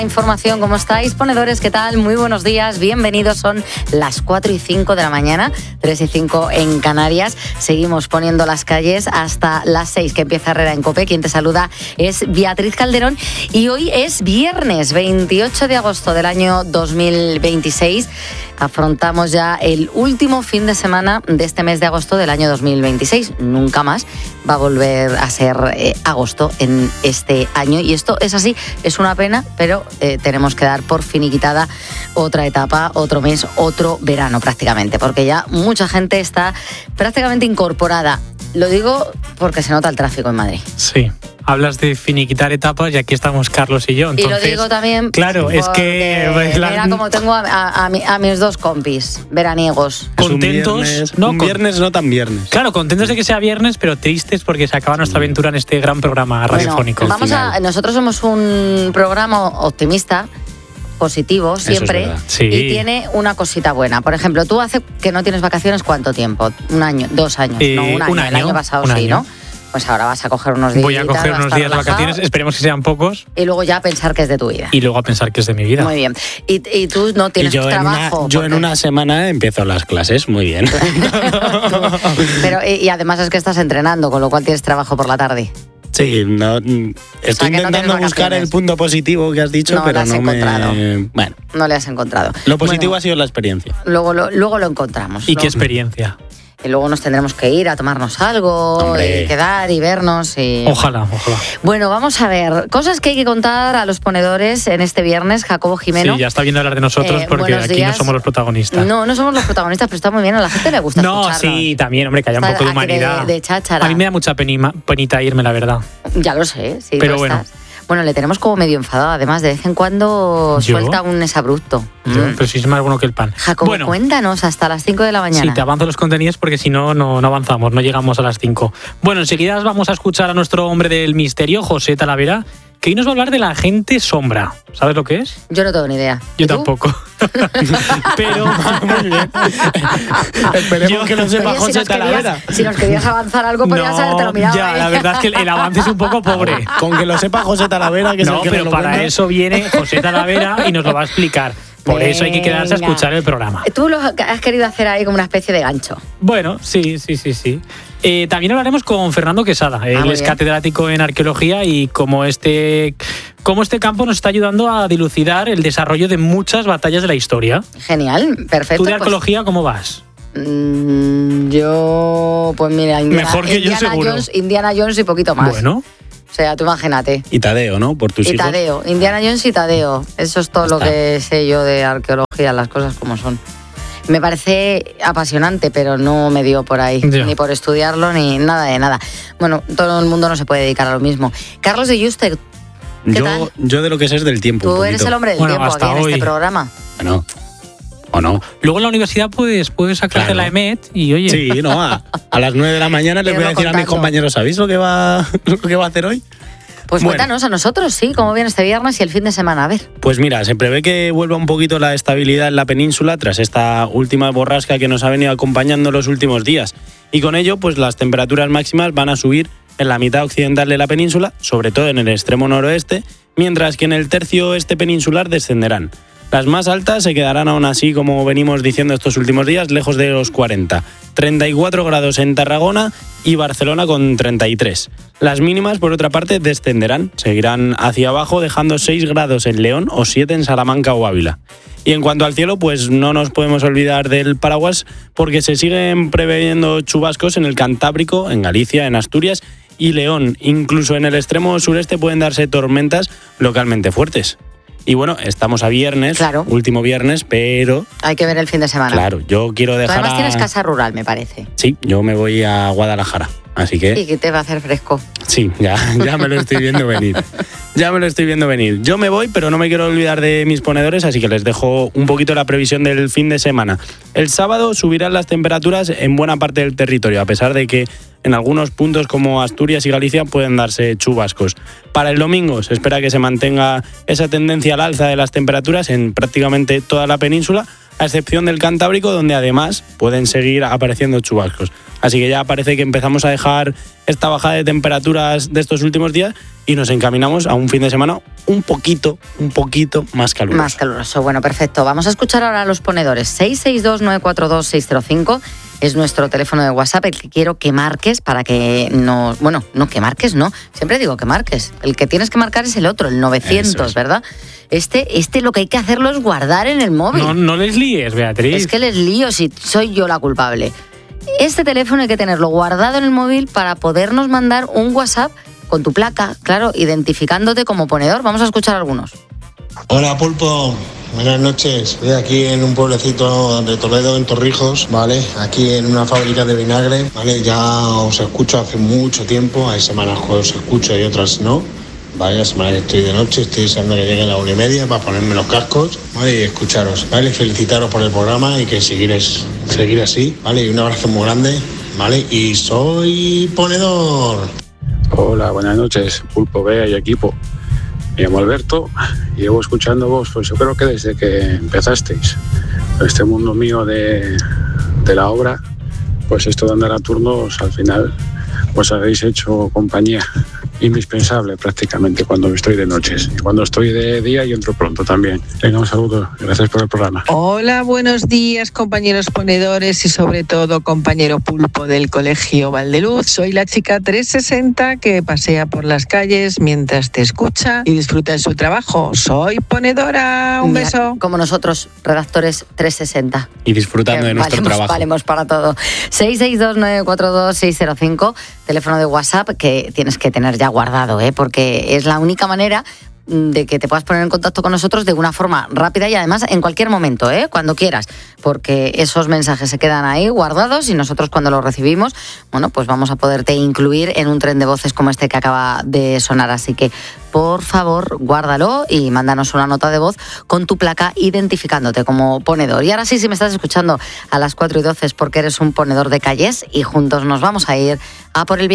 Información, ¿cómo estáis? Ponedores, ¿qué tal? Muy buenos días, bienvenidos. Son las 4:05 de la mañana, 3:05 en Canarias. Seguimos poniendo las calles hasta las 6 que empieza Herrera en COPE. Quien te saluda es Beatriz Calderón y hoy es viernes 28 de agosto del año 2026. Afrontamos ya el último fin de semana de este mes de agosto del año 2026. Nunca más va a volver a ser agosto en este año. Y esto es así, es una pena, pero tenemos que dar por finiquitada otra etapa, otro mes, otro verano prácticamente, porque ya mucha gente está prácticamente incorporada. Lo digo porque se nota el tráfico en Madrid. Sí. Hablas de finiquitar etapas y aquí estamos Carlos y yo. Entonces, y lo digo también. Claro, es que. Mira como tengo a mis dos compis veraniegos. Contentos. Un viernes no tan viernes. Claro, contentos de que sea viernes, pero tristes porque se acaba nuestra aventura en este gran programa radiofónico. Bueno, nosotros somos un programa optimista, positivo siempre, sí. Y tiene una cosita buena. Por ejemplo, tú hace que no tienes vacaciones, ¿cuánto tiempo? ¿Un año? ¿2 años? No, un año. El año pasado sí, ¿no? Pues ahora vas a coger unos días. Voy a coger unos días de vacaciones, esperemos que sean pocos. Y luego ya a pensar que es de tu vida. Y luego a pensar que es de mi vida. Muy bien. Y tú no tienes trabajo. Yo en una semana empiezo las clases, muy bien. Pero y además es que estás entrenando, con lo cual tienes trabajo por la tarde. Sí, estoy intentando buscar el punto positivo que has dicho, pero no me... Bueno, no le has encontrado. Lo positivo ha sido la experiencia. Luego lo encontramos. ¿Y qué experiencia? Y luego nos tendremos que ir a tomarnos algo, Hombre. Y quedar y vernos. Ojalá. Bueno, vamos a ver. Cosas que hay que contar a los ponedores en este viernes. Jacobo Jimeno. Sí, ya está viendo hablar de nosotros porque aquí no somos los protagonistas. No somos los protagonistas, pero está muy bien. A la gente le gusta escucharnos. Sí, también, hombre, que haya un poco de humanidad. De cháchara. A mí me da mucha penita irme, la verdad. Ya lo sé, sí. Pero bueno. Bueno, le tenemos como medio enfadado. Además, de vez en cuando suelta un exabrupto. Pero sí es más bueno que el pan. Jacobo, cuéntanos hasta las 5 de la mañana. Sí, te avanzo los contenidos porque si no, no avanzamos, no llegamos a las 5. Bueno, enseguida vamos a escuchar a nuestro hombre del misterio, José Talavera, que hoy nos va a hablar de la agente sombra. ¿Sabes lo que es? Yo no tengo ni idea. Yo tampoco. Pero muy bien. Esperemos que no sepa José Talavera. Si nos querías avanzar algo, podrías habértelo mirado. Ya, la verdad es que el avance es un poco pobre. Con que lo sepa José Talavera, que es el que pero para eso viene José Talavera y nos lo va a explicar. Por eso hay que quedarse a escuchar el programa. Tú lo has querido hacer ahí como una especie de gancho. Bueno, sí. También hablaremos con Fernando Quesada. Él es catedrático en arqueología y cómo este campo nos está ayudando a dilucidar el desarrollo de muchas batallas de la historia. Genial, perfecto. ¿Tú de arqueología cómo vas? Yo, pues mira, mejor que yo seguro. Indiana Jones y poquito más. Bueno. O sea, tú imagínate. Y Tadeo, ¿no? Por tus hijos. Tadeo, Indiana Jones y Tadeo. Eso es todo lo que sé yo de arqueología, las cosas como son. Me parece apasionante, pero no me dio por ahí, ni por estudiarlo, ni nada de nada. Bueno, todo el mundo no se puede dedicar a lo mismo. Carlos de Yuste, ¿qué tal? Yo de lo que sé es del tiempo. Tú eres el hombre del tiempo aquí en este programa. Bueno, ¿o no? Luego en la universidad puedes sacarte la EMET y oye... Sí, no, a las 9 de la mañana les voy a decir a mis compañeros, ¿sabéis lo que va a hacer hoy? Pues cuéntanos a nosotros, sí, cómo viene este viernes y el fin de semana, a ver. Pues mira, se prevé que vuelva un poquito la estabilidad en la península tras esta última borrasca que nos ha venido acompañando los últimos días. Y con ello, pues las temperaturas máximas van a subir en la mitad occidental de la península, sobre todo en el extremo noroeste, mientras que en el tercio oeste peninsular descenderán. Las más altas se quedarán aún así, como venimos diciendo estos últimos días, lejos de los 40. 34 grados en Tarragona y Barcelona con 33. Las mínimas, por otra parte, descenderán, seguirán hacia abajo, dejando 6 grados en León o 7 en Salamanca o Ávila. Y en cuanto al cielo, pues no nos podemos olvidar del paraguas, porque se siguen previendo chubascos en el Cantábrico, en Galicia, en Asturias y León. Incluso en el extremo sureste pueden darse tormentas localmente fuertes. Y bueno, estamos a viernes, último viernes, pero... Hay que ver el fin de semana. Claro, yo quiero dejar... Tú además tienes casa rural, me parece. Sí, yo me voy a Guadalajara, así que... Sí, que te va a hacer fresco. Sí, ya me lo estoy viendo venir. Yo me voy, pero no me quiero olvidar de mis ponedores, así que les dejo un poquito la previsión del fin de semana. El sábado subirán las temperaturas en buena parte del territorio, a pesar de que en algunos puntos como Asturias y Galicia pueden darse chubascos. Para el domingo se espera que se mantenga esa tendencia al alza de las temperaturas en prácticamente toda la península, a excepción del Cantábrico, donde además pueden seguir apareciendo chubascos. Así que ya parece que empezamos a dejar esta bajada de temperaturas de estos últimos días y nos encaminamos a un fin de semana un poquito más caluroso. Más caluroso. Bueno, perfecto. Vamos a escuchar ahora a los ponedores. 662-942-605 es nuestro teléfono de WhatsApp, el que quiero que marques para que no... Bueno, no que marques, no. Siempre digo que marques. El que tienes que marcar es el otro, el 900, es. ¿Verdad? Este lo que hay que hacerlo es guardar en el móvil. No les líes, Beatriz. Es que les lío si soy yo la culpable. Este teléfono hay que tenerlo guardado en el móvil para podernos mandar un WhatsApp con tu placa, claro, identificándote como ponedor. Vamos a escuchar algunos. Hola, Pulpo. Buenas noches. Estoy aquí en un pueblecito de Toledo, en Torrijos, ¿vale? Aquí en una fábrica de vinagre, ¿vale? Ya os escucho hace mucho tiempo. Hay semanas que os escucho y otras no. Vaya, semanas que estoy de noche, estoy deseando que llegue a la 1:30 para ponerme los cascos, ¿vale? Y escucharos, ¿vale? Felicitaros por el programa y que seguir así, ¿vale? Y un abrazo muy grande, ¿vale? Y soy ponedor. Hola, buenas noches, Pulpo, Bea y equipo. Me llamo Alberto y llevo escuchándoos, pues yo creo que desde que empezasteis. Este mundo mío de la obra, pues esto de andar a turnos, al final, pues habéis hecho compañía indispensable prácticamente cuando estoy de noches. Y cuando estoy de día y entro pronto también. Venga, un saludo. Gracias por el programa. Hola, buenos días, compañeros ponedores y sobre todo compañero Pulpo del Colegio Valdeluz. Soy la chica 360 que pasea por las calles mientras te escucha y disfruta de su trabajo. Soy ponedora. Un beso. Como nosotros, redactores 360. Y disfrutando de nuestro trabajo. Valemos para todo. 662-942-605, teléfono de WhatsApp que tienes que tener ya guardado, porque es la única manera de que te puedas poner en contacto con nosotros de una forma rápida y además en cualquier momento, cuando quieras, porque esos mensajes se quedan ahí guardados y nosotros cuando los recibimos, bueno, pues vamos a poderte incluir en un tren de voces como este que acaba de sonar, así que por favor guárdalo y mándanos una nota de voz con tu placa identificándote como ponedor. Y ahora sí, si me estás escuchando a las 4:12 es porque eres un ponedor de calles y juntos nos vamos a ir a por el